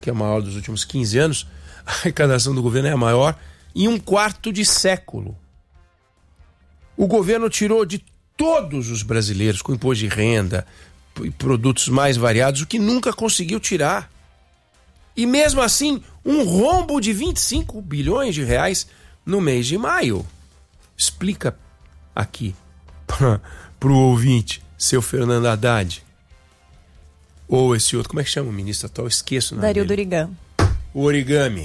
que é a maior dos últimos 15 anos, a arrecadação do governo é a maior em um quarto de século. O governo tirou de todos os brasileiros, com imposto de renda e produtos mais variados, o que nunca conseguiu tirar. E mesmo assim, um rombo de 25 bilhões de reais no mês de maio. Explica aqui para o ouvinte, seu Fernando Haddad. Ou esse outro, como é que chama o ministro atual? Esqueço o nome Dario dele. Dorigan. O origami.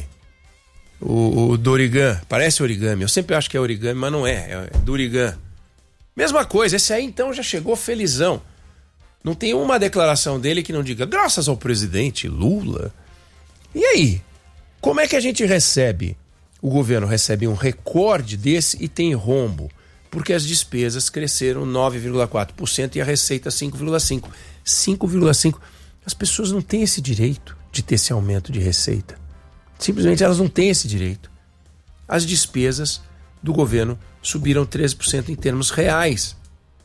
O Dorigan. Parece origami. Eu sempre acho que é origami, mas não é. É Dorigan. Mesma coisa. Esse aí, então, já chegou felizão. Não tem uma declaração dele que não diga graças ao presidente Lula. E aí? Como é que a gente recebe? O governo recebe um recorde desse e tem rombo. Porque as despesas cresceram 9,4% e a receita 5,5%. 5,5%. As pessoas não têm esse direito de ter esse aumento de receita. Simplesmente elas não têm esse direito. As despesas do governo subiram 13% em termos reais.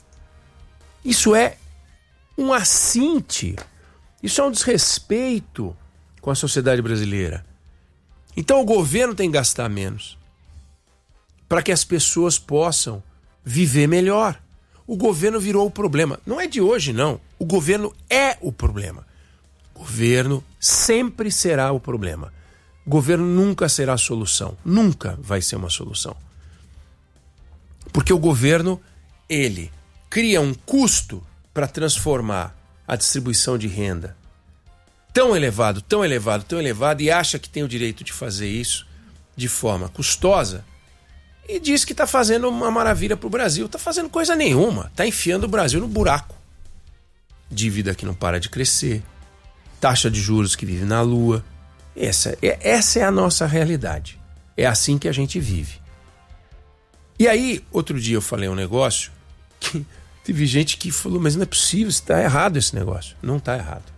Isso é um assinte. Isso é um desrespeito com a sociedade brasileira. Então o governo tem que gastar menos para que as pessoas possam viver melhor. O governo virou o problema. Não é de hoje, não. O governo é o problema. O governo sempre será o problema. O governo nunca será a solução. Nunca vai ser uma solução. Porque o governo, ele cria um custo para transformar a distribuição de renda tão elevado, tão elevado, tão elevado, e acha que tem o direito de fazer isso de forma custosa, e diz que está fazendo uma maravilha para o Brasil. Está fazendo coisa nenhuma. Está enfiando o Brasil no buraco. Dívida que não para de crescer. Taxa de juros que vive na lua. Essa é a nossa realidade. É assim que a gente vive. E aí, outro dia eu falei um negócio que teve gente que falou, mas não é possível, está errado esse negócio. Não está errado.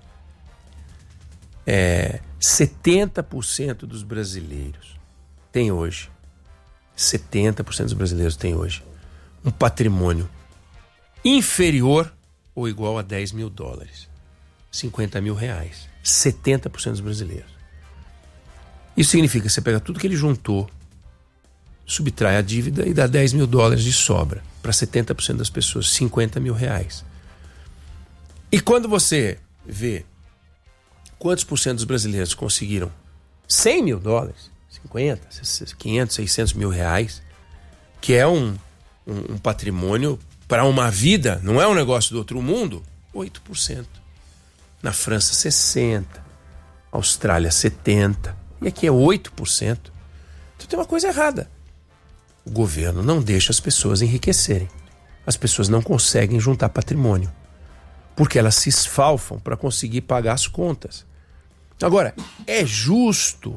70% dos brasileiros têm hoje, 70% dos brasileiros têm hoje um patrimônio inferior ou igual a 10 mil dólares, 50 mil reais. 70% dos brasileiros. Isso significa que você pega tudo que ele juntou, subtrai a dívida e dá 10 mil dólares de sobra para 70% das pessoas, 50 mil reais. E quando você vê quantos por cento dos brasileiros conseguiram 100 mil dólares, 50, 500, 600 mil reais, que é um patrimônio para uma vida, não é um negócio do outro mundo, 8%. Na França, 60%. Austrália, 70%. E aqui é 8%. Então tem uma coisa errada. O governo não deixa as pessoas enriquecerem. As pessoas não conseguem juntar patrimônio, porque elas se esfalfam para conseguir pagar as contas. Agora, é justo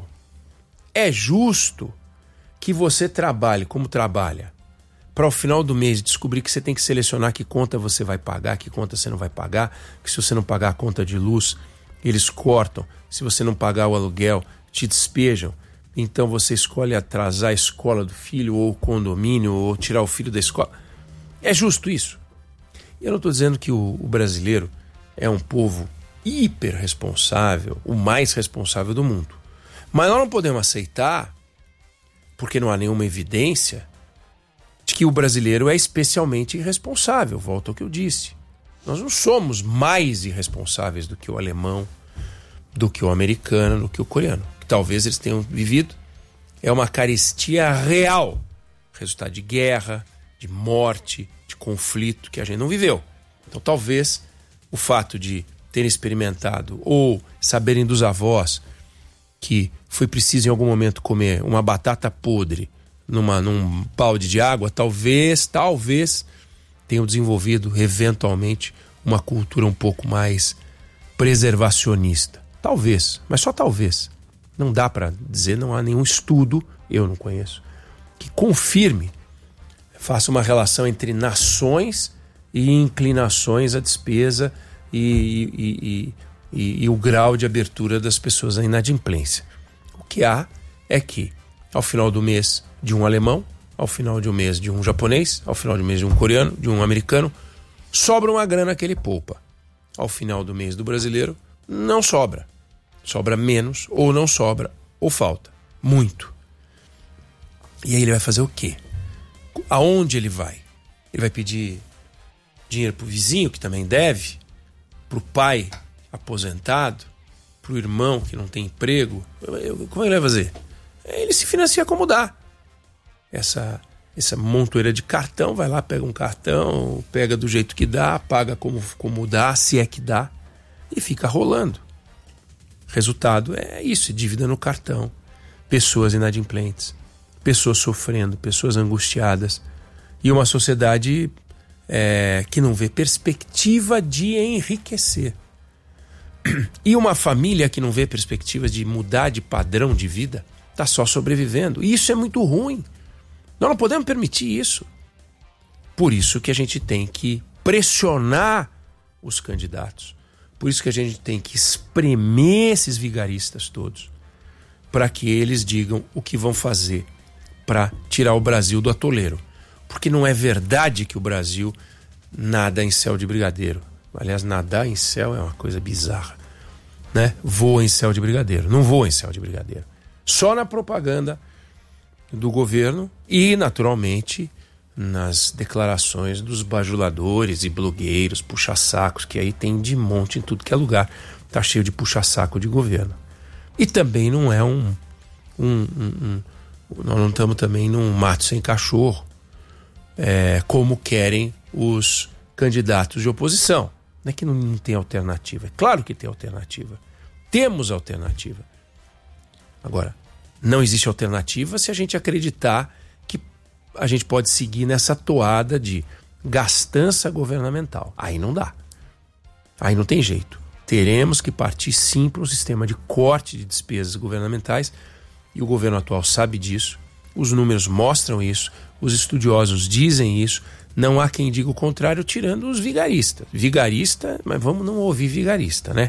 que você trabalhe como trabalha, para ao final do mês descobrir que você tem que selecionar que conta você vai pagar, que conta você não vai pagar, que se você não pagar a conta de luz, eles cortam, se você não pagar o aluguel, te despejam, então você escolhe atrasar a escola do filho, ou o condomínio, ou tirar o filho da escola. É justo isso? Eu não estou dizendo que o brasileiro é um povo hiper responsável, o mais responsável do mundo. Mas nós não podemos aceitar, porque não há nenhuma evidência, de que o brasileiro é especialmente irresponsável. Volto ao que eu disse. Nós não somos mais irresponsáveis do que o alemão, do que o americano, do que o coreano. Que talvez eles tenham vivido. É uma carestia real. Resultado de guerra, de morte, de conflito que a gente não viveu. Então talvez o fato de terem experimentado ou saberem dos avós que foi preciso em algum momento comer uma batata podre num balde de água, talvez tenham desenvolvido eventualmente uma cultura um pouco mais preservacionista. Talvez, mas só talvez. Não dá para dizer, não há nenhum estudo, eu não conheço, que confirme, faça uma relação entre nações e inclinações à despesa e o grau de abertura das pessoas à inadimplência. O que há é que, ao final do mês de um alemão, ao final de um mês de um japonês, ao final de um mês de um coreano, de um americano, sobra uma grana que ele poupa. Ao final do mês do brasileiro, não sobra. Sobra menos, ou não sobra, ou falta. Muito. E aí ele vai fazer o quê? Aonde ele vai? Ele vai pedir dinheiro pro vizinho, que também deve? Pro pai aposentado? Pro irmão que não tem emprego? Como ele vai fazer? Ele se financia como dá. Essa montoeira de cartão, vai lá, pega um cartão, pega do jeito que dá, paga como dá, se é que dá, e fica rolando. Resultado é isso, dívida no cartão, pessoas inadimplentes, pessoas sofrendo, pessoas angustiadas, e uma sociedade que não vê perspectiva de enriquecer. E uma família que não vê perspectiva de mudar de padrão de vida, está só sobrevivendo. E isso é muito ruim. Nós não podemos permitir isso. Por isso que a gente tem que pressionar os candidatos. Por isso que a gente tem que espremer esses vigaristas todos, para que eles digam o que vão fazer para tirar o Brasil do atoleiro. Porque não é verdade que o Brasil nada em céu de brigadeiro. Aliás, nadar em céu é uma coisa bizarra, né? Voa em céu de brigadeiro. Não voa em céu de brigadeiro. Só na propaganda do governo e, naturalmente, nas declarações dos bajuladores e blogueiros, puxa-sacos, que aí tem de monte em tudo que é lugar. Tá cheio de puxa-saco de governo. E também não é nós não estamos também num mato sem cachorro, como querem os candidatos de oposição. Não é que não tem alternativa. É claro que tem alternativa. Temos alternativa. Agora, não existe alternativa se a gente acreditar que a gente pode seguir nessa toada de gastança governamental. Aí não dá. Aí não tem jeito. Teremos que partir sim para um sistema de corte de despesas governamentais, e o governo atual sabe disso, os números mostram isso, os estudiosos dizem isso, não há quem diga o contrário, tirando os vigaristas. Vigarista, mas vamos não ouvir vigarista, né?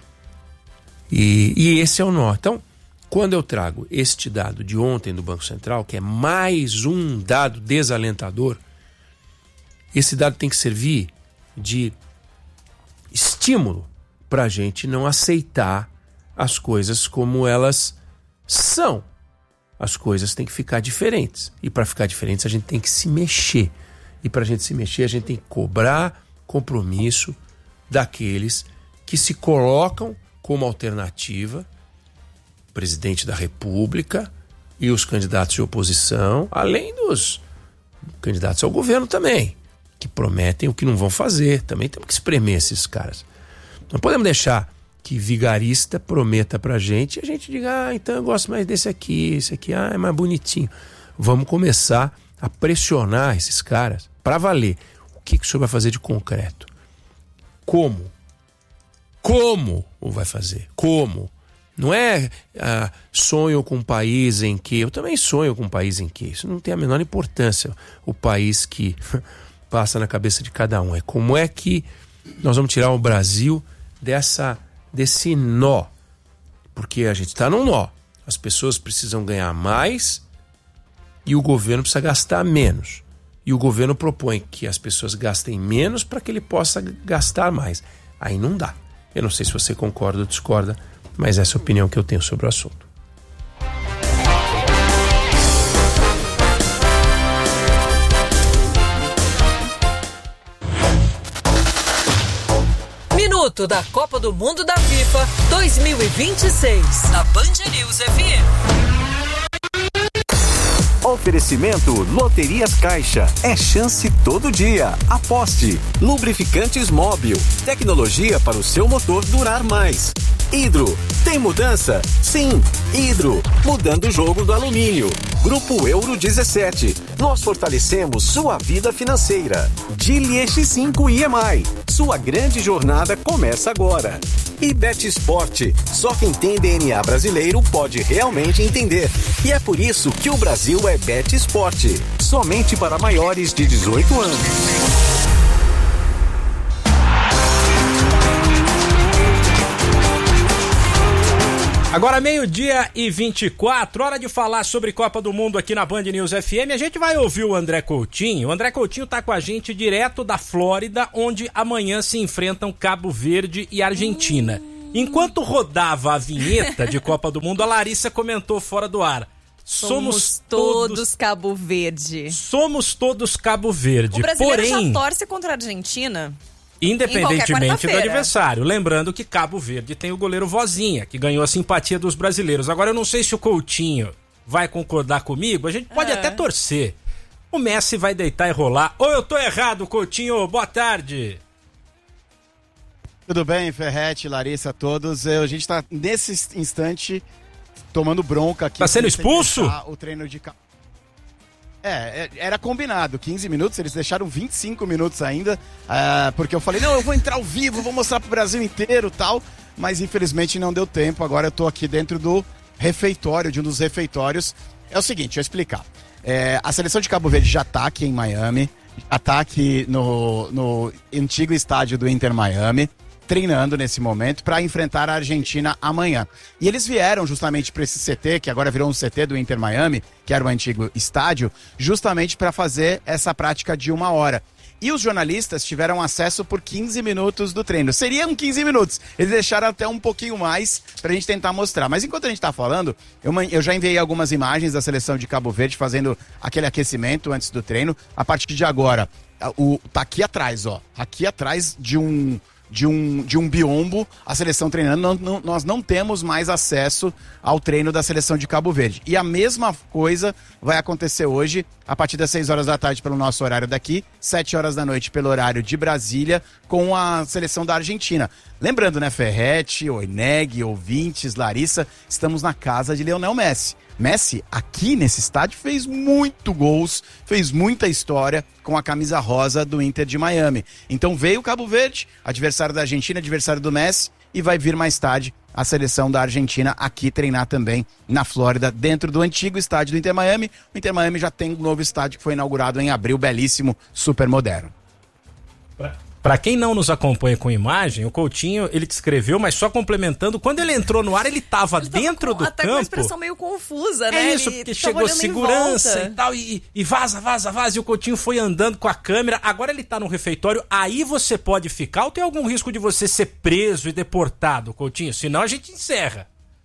E esse é o nó. Então, quando eu trago este dado de ontem do Banco Central, que é mais um dado desalentador, esse dado tem que servir de estímulo para a gente não aceitar as coisas como elas são. As coisas têm que ficar diferentes. E para ficar diferentes, a gente tem que se mexer. E para a gente se mexer, a gente tem que cobrar compromisso daqueles que se colocam como alternativa, presidente da República e os candidatos de oposição, além dos candidatos ao governo também, que prometem o que não vão fazer. Também temos que espremer esses caras. Não podemos deixar que vigarista prometa pra gente e a gente diga, então eu gosto mais desse aqui, esse aqui é mais bonitinho. Vamos começar a pressionar esses caras para valer. O que o senhor vai fazer de concreto? Como? Como vai fazer? Como? Não é sonho com um país em que... Eu também sonho com um país em que... Isso não tem a menor importância, o país que passa na cabeça de cada um. É como é que nós vamos tirar o Brasil desse nó. Porque a gente está num nó. As pessoas precisam ganhar mais e o governo precisa gastar menos. E o governo propõe que as pessoas gastem menos para que ele possa gastar mais. Aí não dá. Eu não sei se você concorda ou discorda, mas essa é a opinião que eu tenho sobre o assunto. Minuto da Copa do Mundo da FIFA 2026, na Band News FM. Oferecimento Loterias Caixa. É chance todo dia. Aposte. Lubrificantes Móbil. Tecnologia para o seu motor durar mais. Hidro. Tem mudança? Sim. Hidro. Mudando o jogo do alumínio. Grupo Euro 17. Nós fortalecemos sua vida financeira. Dili X5 IMI. Sua grande jornada começa agora. E Bet Sport. Só quem tem DNA brasileiro pode realmente entender. E é por isso que o Brasil é Bet Sport. Somente para maiores de 18 anos. Agora 12h24, hora de falar sobre Copa do Mundo aqui na Band News FM. A gente vai ouvir o André Coutinho. O André Coutinho tá com a gente direto da Flórida, onde amanhã se enfrentam Cabo Verde e Argentina. Enquanto rodava a vinheta de Copa do Mundo, a Larissa comentou fora do ar. Somos todos Cabo Verde. Somos todos Cabo Verde. O brasileiro porém, já torce contra a Argentina. Independentemente do adversário. Lembrando que Cabo Verde tem o goleiro Vozinha, que ganhou a simpatia dos brasileiros. Agora, eu não sei se o Coutinho vai concordar comigo. A gente pode até torcer. O Messi vai deitar e rolar. Ou eu tô errado, Coutinho? Boa tarde. Tudo bem, Ferretti, Larissa, todos. A gente tá, nesse instante, tomando bronca aqui. Tá sendo expulso? O treino de... Era combinado, 15 minutos, eles deixaram 25 minutos ainda, porque eu falei, não, eu vou entrar ao vivo, vou mostrar pro Brasil inteiro e tal, mas infelizmente não deu tempo. Agora eu tô aqui dentro do refeitório, de um dos refeitórios. É o seguinte, deixa eu explicar. A seleção de Cabo Verde já tá aqui em Miami, já tá aqui no antigo estádio do Inter Miami, treinando nesse momento para enfrentar a Argentina amanhã. E eles vieram justamente para esse CT, que agora virou um CT do Inter Miami, que era o antigo estádio, justamente para fazer essa prática de 1 hora. E os jornalistas tiveram acesso por 15 minutos do treino. Seriam 15 minutos. Eles deixaram até um pouquinho mais pra gente tentar mostrar. Mas enquanto a gente tá falando, eu já enviei algumas imagens da seleção de Cabo Verde fazendo aquele aquecimento antes do treino. A partir de agora, tá aqui atrás, ó. Aqui atrás de um biombo, a seleção treinando. Nós não temos mais acesso ao treino da seleção de Cabo Verde. E a mesma coisa vai acontecer hoje, a partir das 6 horas da tarde pelo nosso horário daqui, 7 horas da noite pelo horário de Brasília, com a seleção da Argentina. Lembrando, né, Ferretti, Oineg, ouvintes, Larissa, estamos na casa de Lionel Messi. Messi, aqui nesse estádio, fez muito gols, fez muita história com a camisa rosa do Inter de Miami. Então veio o Cabo Verde, adversário da Argentina, adversário do Messi, e vai vir mais tarde a seleção da Argentina aqui treinar também na Flórida, dentro do antigo estádio do Inter Miami. O Inter Miami já tem um novo estádio que foi inaugurado em abril, belíssimo, super moderno. Pra quem não nos acompanha com imagem, o Coutinho, ele descreveu, mas só complementando, quando ele entrou no ar, ele tava dentro do campo. Até com uma expressão meio confusa, né? É isso, porque chegou segurança e tal, e vaza, e o Coutinho foi andando com a câmera. Agora ele tá no refeitório, aí você pode ficar ou tem algum risco de você ser preso e deportado, Coutinho? Senão a gente encerra.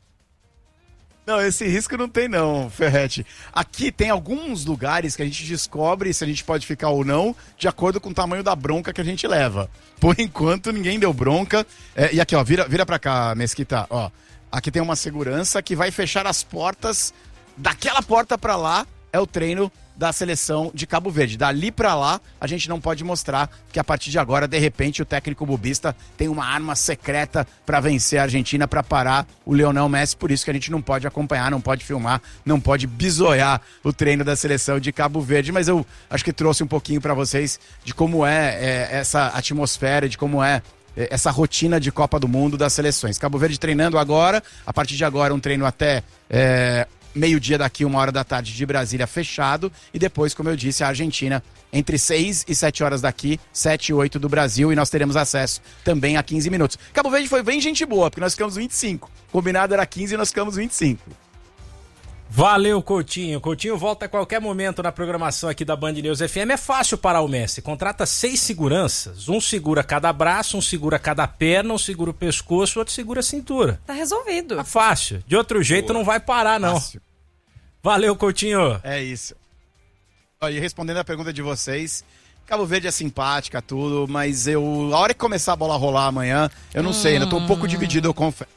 Não, esse risco não tem não, Ferretti. Aqui tem alguns lugares que a gente descobre se a gente pode ficar ou não, de acordo com o tamanho da bronca que a gente leva. Por enquanto, ninguém deu bronca. E aqui, ó, vira pra cá, Mesquita, ó. Aqui tem uma segurança que vai fechar as portas. Daquela porta pra lá é o treino da seleção de Cabo Verde. Dali pra lá, a gente não pode mostrar, porque a partir de agora, de repente, o técnico bubista tem uma arma secreta pra vencer a Argentina, pra parar o Lionel Messi. Por isso que a gente não pode acompanhar, não pode filmar, não pode bisoiar o treino da seleção de Cabo Verde. Mas eu acho que trouxe um pouquinho pra vocês de como é essa atmosfera, de como é essa rotina de Copa do Mundo das seleções. Cabo Verde treinando agora, a partir de agora um treino até meio-dia daqui, 1 hora da tarde de Brasília fechado, e depois, como eu disse, a Argentina entre 6 e 7 horas daqui, 7 e 8 do Brasil, e nós teremos acesso também a 15 minutos. Cabo Verde foi bem gente boa, porque nós ficamos 25. Combinado era 15 e nós ficamos 25. Valeu, Coutinho. Coutinho volta a qualquer momento na programação aqui da Band News FM. É fácil parar o Messi. Contrata 6 seguranças. Um segura cada braço, um segura cada perna, um segura o pescoço, outro segura a cintura. Tá resolvido. Tá fácil. De outro jeito não vai parar, não. Fácil. Valeu, Coutinho. É isso. E respondendo a pergunta de vocês, Cabo Verde é simpática, tudo, mas a hora que começar a bola rolar amanhã, eu não sei, ainda tô um pouco dividido, eu confesso.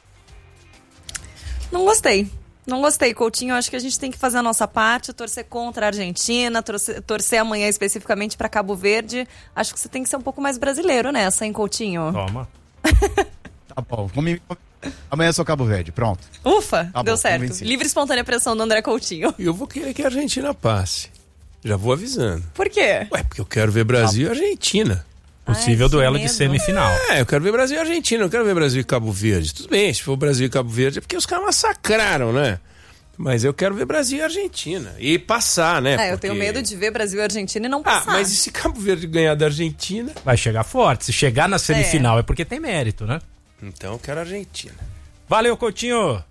Não gostei, Coutinho. Eu acho que a gente tem que fazer a nossa parte, torcer contra a Argentina, torcer amanhã especificamente para Cabo Verde. Acho que você tem que ser um pouco mais brasileiro nessa, hein, Coutinho? Toma. Tá bom, amanhã eu sou Cabo Verde, pronto. Ufa, tá deu bom, certo. convencido. Livre e espontânea pressão do André Coutinho. E eu vou querer que a Argentina passe. Já vou avisando. Por quê? Ué, porque eu quero ver Brasil e Argentina. Possível duelo de semifinal. Eu quero ver Brasil e Argentina, eu quero ver Brasil e Cabo Verde. Tudo bem, se for Brasil e Cabo Verde é porque os caras massacraram, né? Mas eu quero ver Brasil e Argentina. E passar, né? Eu tenho medo de ver Brasil e Argentina e não passar. Mas e se Cabo Verde ganhar da Argentina? Vai chegar forte. Se chegar na semifinal é porque tem mérito, né? Então eu quero a Argentina. Valeu, Coutinho.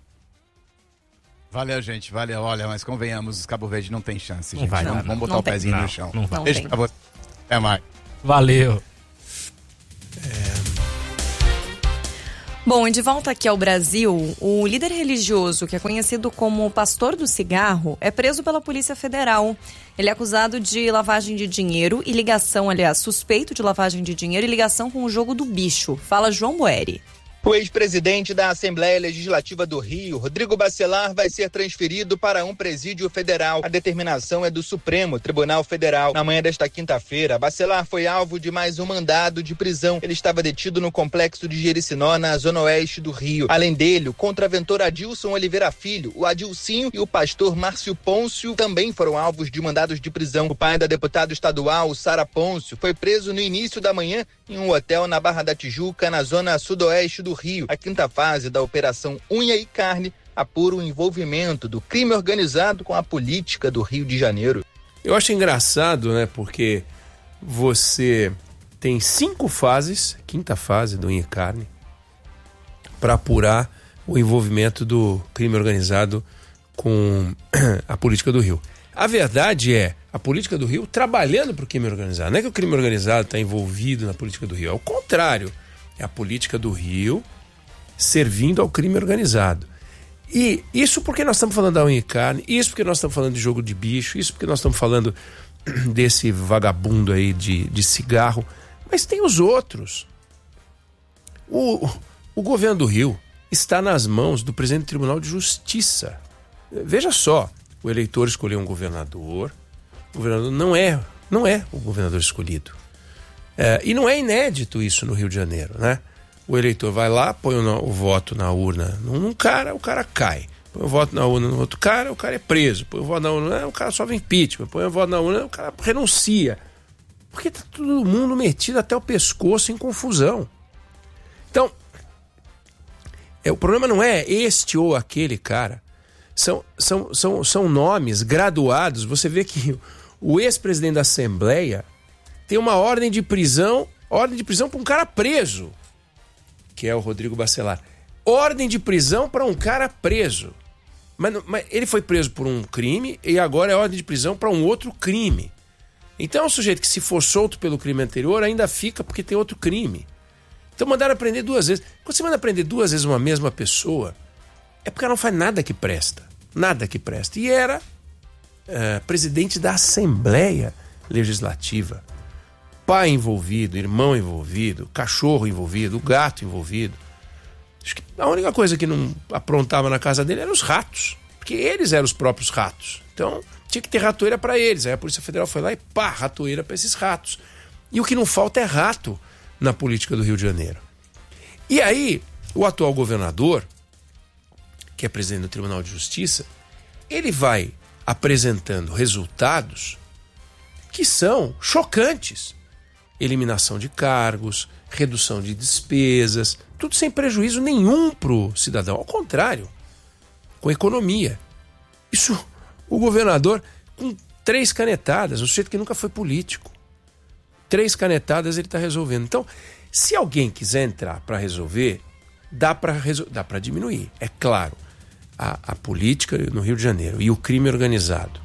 Valeu, gente. Valeu. Olha, mas convenhamos, os Cabo Verde não tem chance, gente. Vamos botar não o pezinho no chão. Não vai. Beijo pra você. Até mais. Valeu. Bom, e de volta aqui ao Brasil, o líder religioso, que é conhecido como o Pastor do Cigarro, é preso pela Polícia Federal. Ele é acusado de lavagem de dinheiro e ligação, aliás, suspeito de lavagem de dinheiro e ligação com o jogo do bicho. Fala João Boeri. O ex-presidente da Assembleia Legislativa do Rio, Rodrigo Bacelar, vai ser transferido para um presídio federal. A determinação é do Supremo Tribunal Federal. Na manhã desta quinta-feira, Bacelar foi alvo de mais um mandado de prisão. Ele estava detido no complexo de Jericinó, na zona oeste do Rio. Além dele, o contraventor Adilson Oliveira Filho, o Adilcinho e o pastor Márcio Pôncio também foram alvos de mandados de prisão. O pai da deputada estadual, Sara Pôncio, foi preso no início da manhã em um hotel na Barra da Tijuca, na zona sudoeste do Rio. A quinta fase da Operação Unha e Carne apura o envolvimento do crime organizado com a política do Rio de Janeiro. Eu acho engraçado, né? Porque você tem 5 fases, quinta fase do Unha e Carne, para apurar o envolvimento do crime organizado com a política do Rio. A verdade é a política do Rio trabalhando para o crime organizado. Não é que o crime organizado está envolvido na política do Rio, é o contrário. É a política do Rio servindo ao crime organizado. E isso porque nós estamos falando da unha e carne, isso porque nós estamos falando de jogo de bicho, isso porque nós estamos falando desse vagabundo aí de cigarro. Mas tem os outros. O governo do Rio está nas mãos do presidente do Tribunal de Justiça. Veja só, o eleitor escolheu um governador, o governador não é o governador escolhido. E não é inédito isso no Rio de Janeiro, né? O eleitor vai lá, põe o voto na urna num cara, o cara cai. Põe o voto na urna no outro cara, o cara é preso. Põe o voto na urna, o cara sofre impeachment. Põe o voto na urna, o cara renuncia. Porque tá todo mundo metido até o pescoço em confusão. Então, o problema não é este ou aquele cara. São nomes graduados. Você vê que o ex-presidente da Assembleia tem uma ordem de prisão para um cara preso, que é o Rodrigo Bacelar. Ordem de prisão para um cara preso. Mas ele foi preso por um crime e agora é ordem de prisão para um outro crime. Então é um sujeito que, se for solto pelo crime anterior, ainda fica porque tem outro crime. Então mandaram prender 2 vezes. Quando você manda prender 2 vezes uma mesma pessoa, é porque ela não faz nada que presta. Nada que presta. E era presidente da Assembleia Legislativa. Pai envolvido, irmão envolvido, cachorro envolvido, gato envolvido. Acho que a única coisa que não aprontava na casa dele eram os ratos, porque eles eram os próprios ratos. Então tinha que ter ratoeira para eles. Aí a Polícia Federal foi lá e ratoeira para esses ratos. E o que não falta é rato na política do Rio de Janeiro. E aí o atual governador, que é presidente do Tribunal de Justiça, ele vai apresentando resultados que são chocantes. Eliminação de cargos, redução de despesas, tudo sem prejuízo nenhum para o cidadão. Ao contrário, com economia. Isso, o governador, com 3 canetadas, o sujeito que nunca foi político. 3 canetadas ele está resolvendo. Então, se alguém quiser entrar para resolver, dá para diminuir. É claro, a política no Rio de Janeiro e o crime organizado,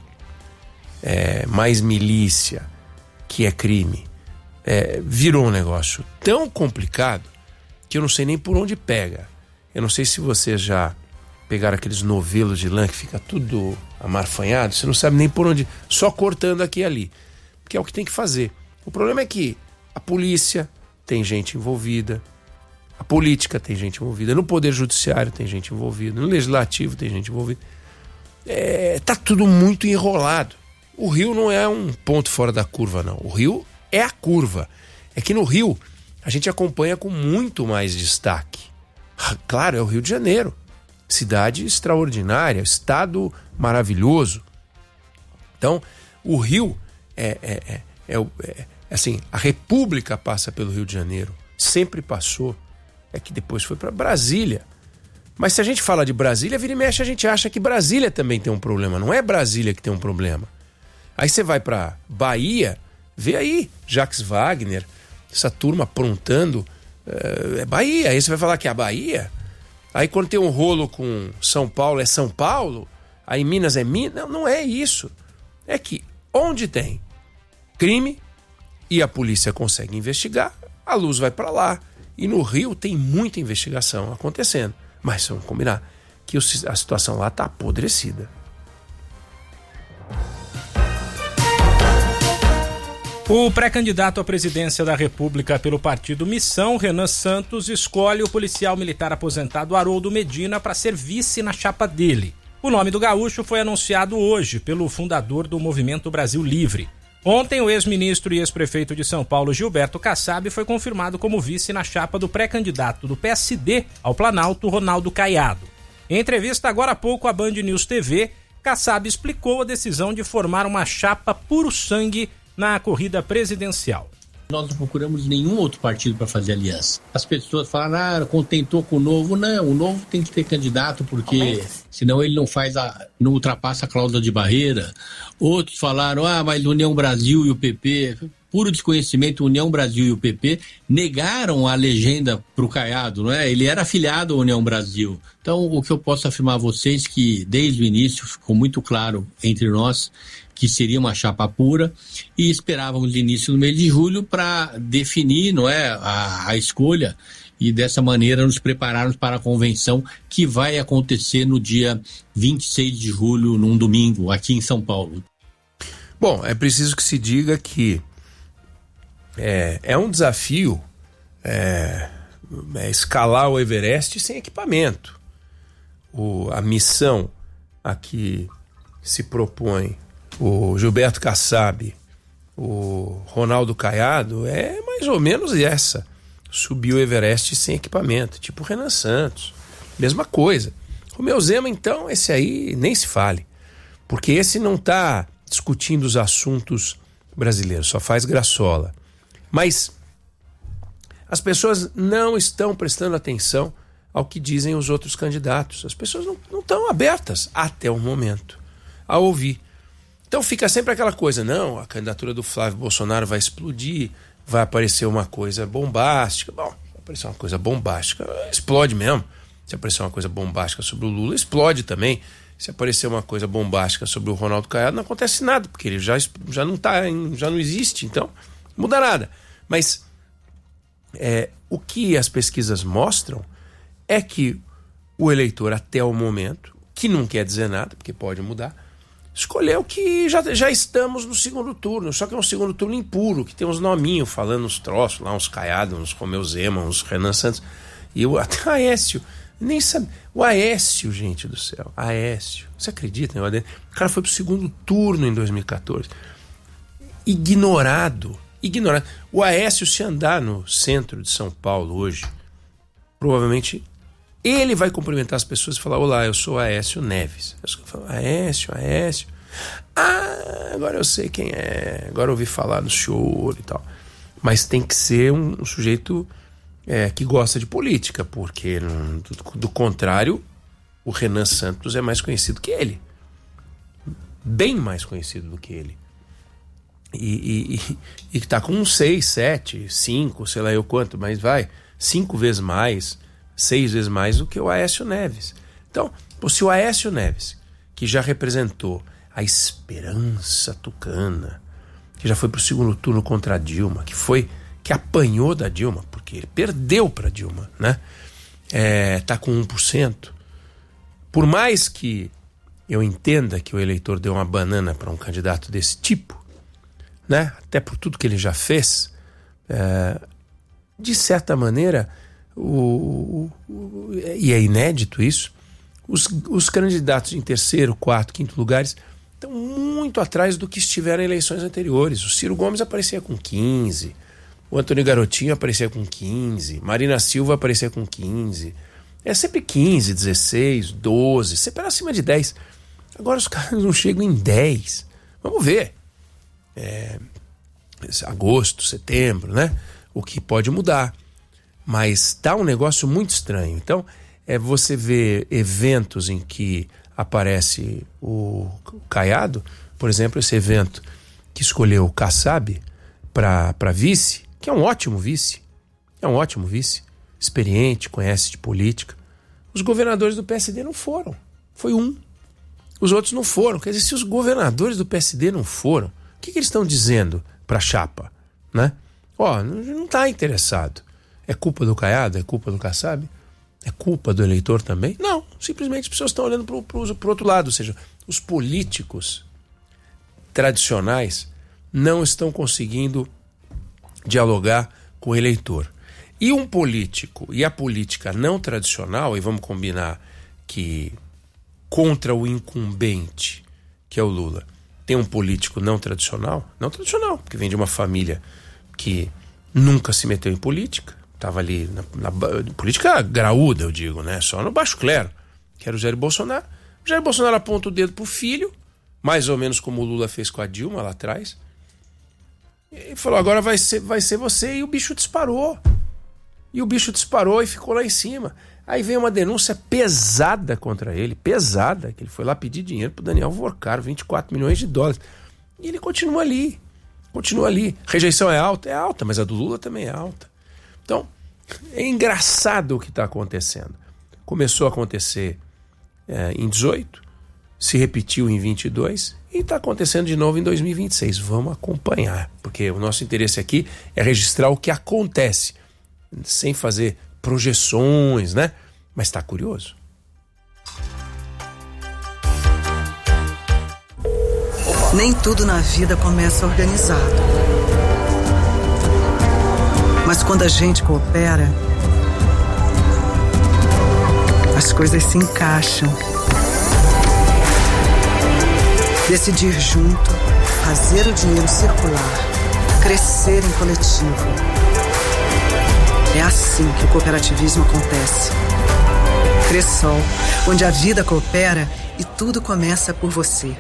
mais milícia, que é crime, virou um negócio tão complicado que eu não sei nem por onde pega. Eu não sei se vocês já pegaram aqueles novelos de lã que fica tudo amarfanhado, você não sabe nem por onde, só cortando aqui e ali, porque é o que tem que fazer. O problema é que a polícia tem gente envolvida, a política tem gente envolvida, no poder judiciário tem gente envolvida, no legislativo tem gente envolvida. Tá tudo muito enrolado. O Rio não é um ponto fora da curva, não. O Rio é a curva. É que no Rio a gente acompanha com muito mais destaque. Claro, é o Rio de Janeiro. Cidade extraordinária, estado maravilhoso. Então, o Rio assim, a República passa pelo Rio de Janeiro. Sempre passou. É que depois foi para Brasília. Mas se a gente fala de Brasília, vira e mexe, a gente acha que Brasília também tem um problema. Não é Brasília que tem um problema. Aí você vai para Bahia, vê aí Jacques Wagner, essa turma aprontando, é Bahia. Aí você vai falar que é a Bahia. Aí quando tem um rolo com São Paulo, é São Paulo. Aí Minas é Minas. Não, não é isso. É que onde tem crime e a polícia consegue investigar, a luz vai para lá E no Rio tem muita investigação acontecendo. Mas vamos combinar que a situação lá está apodrecida. O pré-candidato à presidência da República pelo partido Missão, Renan Santos, escolhe o policial militar aposentado Haroldo Medina para ser vice na chapa dele. O nome do gaúcho foi anunciado hoje pelo fundador do Movimento Brasil Livre. Ontem, o ex-ministro e ex-prefeito de São Paulo, Gilberto Kassab, foi confirmado como vice na chapa do pré-candidato do PSD ao Planalto, Ronaldo Caiado. Em entrevista agora há pouco à Band News TV, Kassab explicou a decisão de formar uma chapa puro sangue na corrida presidencial. Nós não procuramos nenhum outro partido para fazer aliança. As pessoas falam, contentou com o Novo. Não, o Novo tem que ter candidato porque senão ele não ultrapassa a cláusula de barreira. Outros falaram, mas União Brasil e o PP, puro desconhecimento, União Brasil e o PP negaram a legenda para o Caiado, não é? Ele era afiliado à União Brasil. Então, o que eu posso afirmar a vocês que desde o início ficou muito claro entre nós que seria uma chapa pura e esperávamos início no mês de julho para definir, não é, a escolha e dessa maneira nos prepararmos para a convenção que vai acontecer no dia 26 de julho, num domingo, aqui em São Paulo. Bom, é preciso que se diga que é um desafio escalar o Everest sem equipamento. A missão a que se propõe o Gilberto Kassab, o Ronaldo Caiado, é mais ou menos essa. Subir o Everest sem equipamento, tipo o Renan Santos. Mesma coisa. Romeu Zema, então, esse aí nem se fale. Porque esse não está discutindo os assuntos brasileiros, só faz graçola. Mas as pessoas não estão prestando atenção ao que dizem os outros candidatos. As pessoas não estão abertas, até o momento, a ouvir. Então fica sempre aquela coisa, não, a candidatura do Flávio Bolsonaro vai explodir, vai aparecer uma coisa bombástica. Bom, vai aparecer uma coisa bombástica, explode mesmo. Se aparecer uma coisa bombástica sobre o Lula, explode também. Se aparecer uma coisa bombástica sobre o Ronaldo Caiado, não acontece nada, porque ele já não existe, então não muda nada. Mas o que as pesquisas mostram é que o eleitor, até o momento, que não quer dizer nada, porque pode mudar, escolheu que já estamos no segundo turno, só que é um segundo turno impuro, que tem uns nominhos falando uns troços lá, uns Caiado, uns Romeu Zema, uns Renan Santos, e até o Aécio, nem sabe, o Aécio, gente do céu, Aécio, você acredita? Né? O cara foi pro segundo turno em 2014, ignorado, o Aécio, se andar no centro de São Paulo hoje, provavelmente ele vai cumprimentar as pessoas e falar, olá, eu sou Aécio Neves. Eu falo, Aécio. Agora eu sei quem é. Agora eu ouvi falar no senhor e tal. Mas tem que ser um sujeito que gosta de política, porque do contrário, o Renan Santos é mais conhecido que ele. Bem mais conhecido do que ele. E que tá com 6, 7, 5, sei lá eu quanto, mas 5 vezes mais, 6 vezes mais do que o Aécio Neves. Então, se o Aécio Neves, que já representou a esperança tucana, que já foi pro segundo turno contra a Dilma, que apanhou da Dilma, porque ele perdeu para Dilma, né? Tá com 1%. Por mais que eu entenda que o eleitor deu uma banana para um candidato desse tipo, né? Até por tudo que ele já fez, de certa maneira, e é inédito isso, os candidatos em terceiro, quarto, quinto lugares estão muito atrás do que estiveram em eleições anteriores. O Ciro Gomes aparecia com 15, o Antônio Garotinho aparecia com 15, Marina Silva aparecia com 15. É sempre 15, 16, 12, sempre era acima de 10. Agora os caras não chegam em 10. Vamos ver. Agosto, setembro, né? O que pode mudar. Mas tá um negócio muito estranho. Então, você vê eventos em que aparece o Caiado, por exemplo, esse evento que escolheu o Kassab para vice, que é um ótimo vice, experiente, conhece de política. Os governadores do PSD não foram, foi um. Os outros não foram. Quer dizer, se os governadores do PSD não foram, o que eles estão dizendo para a chapa, né? Não está interessado É culpa do Caiado? É culpa do Kassab? É culpa do eleitor também? Não, simplesmente as pessoas estão olhando para o outro lado, ou seja, os políticos tradicionais não estão conseguindo dialogar com o eleitor. E um político e a política não tradicional, e vamos combinar que contra o incumbente, que é o Lula, tem um político não tradicional, porque vem de uma família que nunca se meteu em política, estava ali na política graúda, eu digo, né? Só no baixo clero, que era o Jair Bolsonaro. O Jair Bolsonaro aponta o dedo pro filho, mais ou menos como o Lula fez com a Dilma lá atrás, e falou, agora vai ser você, e o bicho disparou. E o bicho disparou e ficou lá em cima. Aí veio uma denúncia pesada contra ele, pesada, que ele foi lá pedir dinheiro pro Daniel Vorcaro, 24 milhões de dólares. E ele continua ali. Rejeição é alta, mas a do Lula também é alta. Então, é engraçado o que está acontecendo. Começou a acontecer em 18, se repetiu em 22 e está acontecendo de novo em 2026. Vamos acompanhar, porque o nosso interesse aqui é registrar o que acontece, sem fazer projeções, né? Mas está curioso. Nem tudo na vida começa organizado. Mas quando a gente coopera, as coisas se encaixam. Decidir junto, fazer o dinheiro circular, crescer em coletivo. É assim que o cooperativismo acontece. Cressol, onde a vida coopera e tudo começa por você.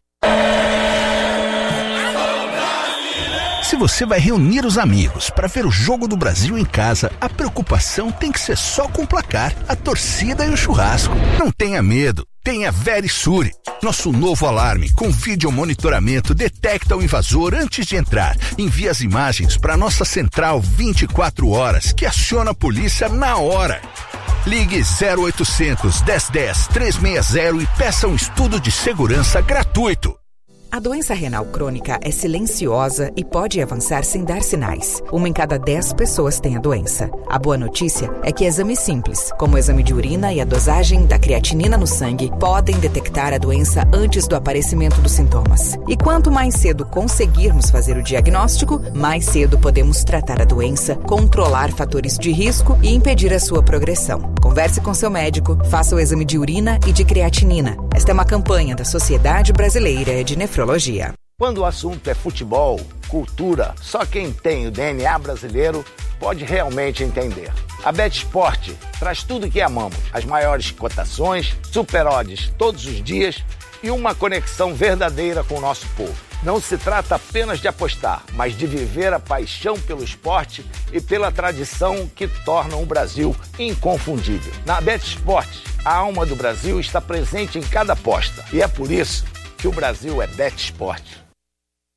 Se você vai reunir os amigos para ver o Jogo do Brasil em casa, a preocupação tem que ser só com o placar, a torcida e o churrasco. Não tenha medo, tenha Verisure. Nosso novo alarme com vídeo monitoramento detecta o invasor antes de entrar. Envia as imagens para nossa central 24 horas, que aciona a polícia na hora. Ligue 0800 1010 360 e peça um estudo de segurança gratuito. A doença renal crônica é silenciosa e pode avançar sem dar sinais. 1 em cada 10 pessoas tem a doença. A boa notícia é que exames simples, como o exame de urina e a dosagem da creatinina no sangue, podem detectar a doença antes do aparecimento dos sintomas. E quanto mais cedo conseguirmos fazer o diagnóstico, mais cedo podemos tratar a doença, controlar fatores de risco e impedir a sua progressão. Converse com seu médico, faça o exame de urina e de creatinina. Esta é uma campanha da Sociedade Brasileira de Nefrologia. Quando o assunto é futebol, cultura, só quem tem o DNA brasileiro pode realmente entender. A BetSport traz tudo que amamos, as maiores cotações, super odds todos os dias e uma conexão verdadeira com o nosso povo. Não se trata apenas de apostar, mas de viver a paixão pelo esporte e pela tradição que tornam o Brasil inconfundível. Na BetSport, a alma do Brasil está presente em cada aposta e é por isso que o Brasil é BetSport.